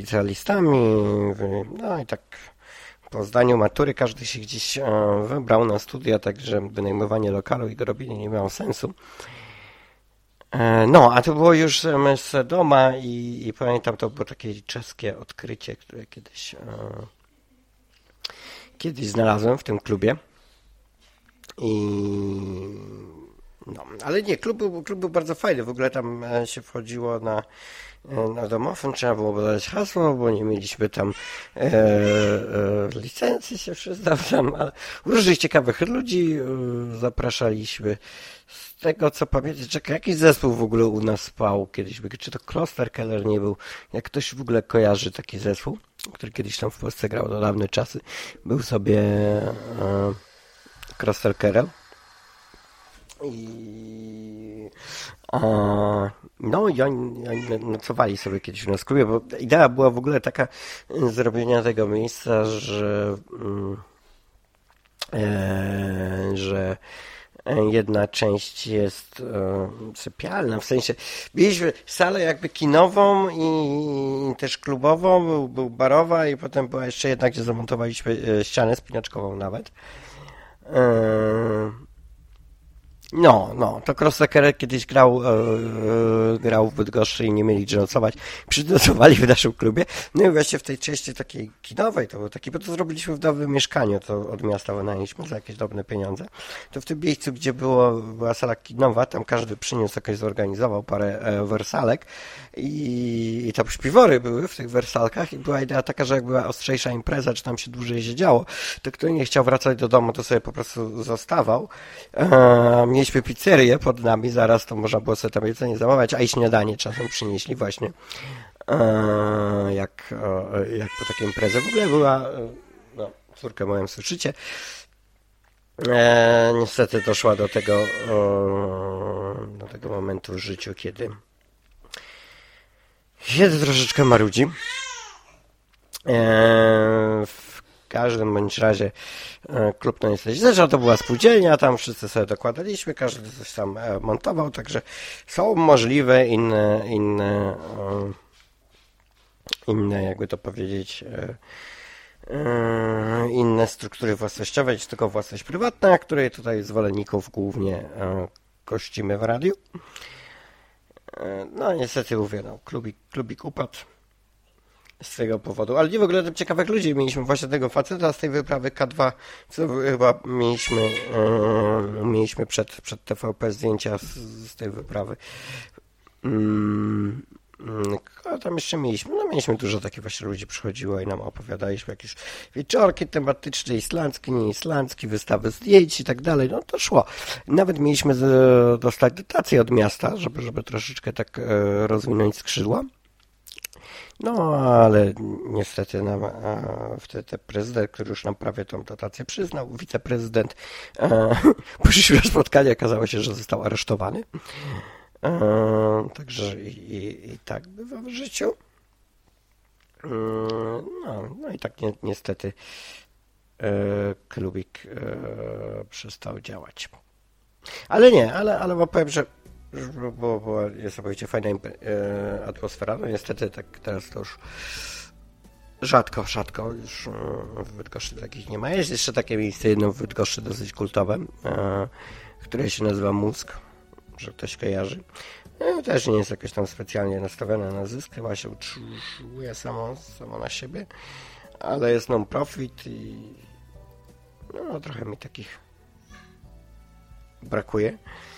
licealistami, no i tak po zdaniu matury każdy się gdzieś wybrał na studia, także wynajmowanie lokalu i go robienie nie miało sensu. No, a to było już z doma i pamiętam, to było takie czeskie odkrycie, które kiedyś znalazłem w tym klubie. I no, ale nie, klub był bardzo fajny. W ogóle tam się wchodziło na domofon, trzeba było podać hasło, bo nie mieliśmy tam licencji, się przyznam tam, ale różnych ciekawych ludzi zapraszaliśmy. Z tego co pamiętam, czekaj, jakiś zespół w ogóle u nas spał kiedyś, czy to Klosterkeller nie był, jak ktoś w ogóle kojarzy taki zespół, który kiedyś tam w Polsce grał do dawne czasy, był sobie Klosterkeller. No i oni nocowali sobie kiedyś u nas w klubie, bo idea była w ogóle taka zrobienia tego miejsca, że jedna część jest sypialna, w sensie mieliśmy salę jakby kinową i też klubową, był barowa i potem była jeszcze jedna, gdzie zamontowaliśmy ścianę spinaczkową nawet. No, to Crosstracker kiedyś grał w Bydgoszczy i nie mieli gdzie nocować. Przynocowali w naszym klubie. No i właśnie w tej części takiej kinowej, to było taki, bo to zrobiliśmy w nowym mieszkaniu, to od miasta wynajęliśmy za jakieś drobne pieniądze. To w tym miejscu, gdzie była sala kinowa, tam każdy przyniósł jakoś, zorganizował parę wersalek i tam śpiwory były w tych wersalkach i była idea taka, że jak była ostrzejsza impreza, czy tam się dłużej siedziało, to kto nie chciał wracać do domu, to sobie po prostu zostawał. Mieliśmy pizzerię pod nami, zaraz to można było sobie tam jedzenie zamawiać, a i śniadanie czasem przynieśli właśnie, jak po takiej imprezie. W ogóle była, no, córkę moją słyszycie, niestety doszła do tego momentu w życiu, kiedy troszeczkę marudzi. W każdym bądź razie klub to niestety. Zresztą to była spółdzielnia, tam wszyscy sobie dokładaliśmy, każdy coś tam montował, także są możliwe inne jakby to powiedzieć, inne struktury własnościowe niż tylko własność prywatna, której tutaj zwolenników głównie gościmy w radiu. No niestety mówię, no, klubik upadł z tego powodu, ale nie w ogóle ciekawych ludzi. Mieliśmy właśnie tego faceta z tej wyprawy K2, co chyba mieliśmy przed TVP zdjęcia z tej wyprawy. A tam jeszcze mieliśmy dużo takich właśnie ludzi, przychodziło i nam opowiadaliśmy jakieś wieczorki tematyczne, islandzki, nieislandzki, wystawy zdjęć i tak dalej. No to szło. Nawet mieliśmy dostać dotację od miasta, żeby troszeczkę tak rozwinąć skrzydła. No, ale niestety nam wtedy prezydent, który już nam prawie tą dotację przyznał, wiceprezydent, poszliśmy na spotkanie, okazało się, że został aresztowany. Także i tak bywa w życiu. No i tak niestety klubik przestał działać. Ale nie, ale powiem, że była niesamowicie fajna atmosfera. No niestety tak teraz to już rzadko już w Bydgoszczy takich nie ma. Jest jeszcze takie miejsce jedno w Bydgoszczy dosyć kultowe, które się nazywa Mózg, że ktoś kojarzy. Też nie jest jakoś tam specjalnie nastawione na zysk, chyba się utrzymuje samo na siebie, ale jest non-profit i no trochę mi takich brakuje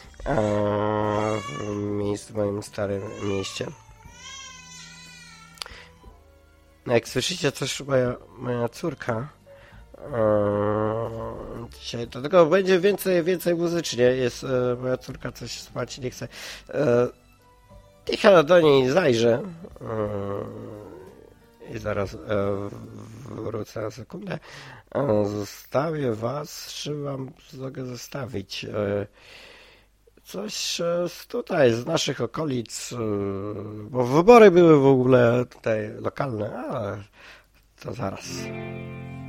w moim starym mieście. Jak słyszycie, coś moja córka dzisiaj, do tego będzie więcej muzycznie. Jest moja córka coś spać nie chce. Niech ja do niej zajrzę i zaraz wrócę na sekundę. Zostawię was, czy wam mogę zostawić coś tutaj z naszych okolic, bo wybory były w ogóle tutaj lokalne, ale to zaraz.